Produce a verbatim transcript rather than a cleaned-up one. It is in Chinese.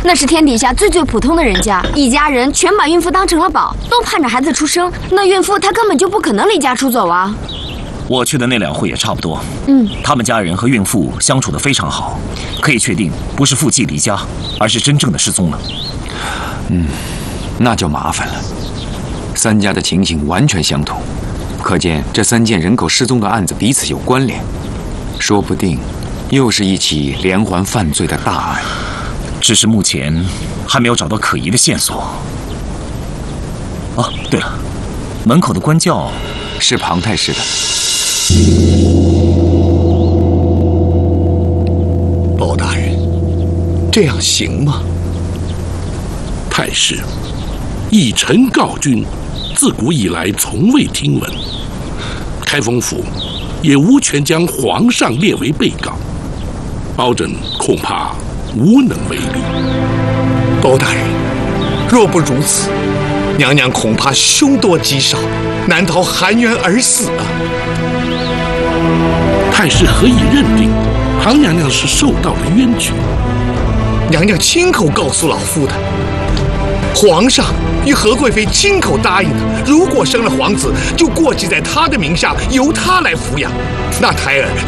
那是天底下最最普通的人家，一家人全把孕妇当成了宝，都盼着孩子出生。那孕妇她根本就不可能离家出走啊。 我去的那两户也差不多。 嗯， 他们家人和孕妇相处得非常好，可以确定不是父继离家，而是真正的失踪了。 嗯，那就麻烦了。三家的情形完全相同，可见这三件人口失踪的案子彼此有关联，说不定又是一起连环犯罪的大案。 只是目前还没有找到可疑的线索。哦，对了，门口的官轿是庞太师的。 包大人，这样行吗？ 太师，以臣告君，自古以来从未听闻，开封府也无权将皇上列为被告，包拯恐怕无能为力。 包大人，若不如此，娘娘恐怕凶多吉少，难逃含冤而死啊！ 太师何以认定庞娘娘是受到了冤屈？ 娘娘亲口告诉老夫的，皇上与何贵妃亲口答应的，如果生了皇子，就过继在她的名下，由她来抚养。那胎儿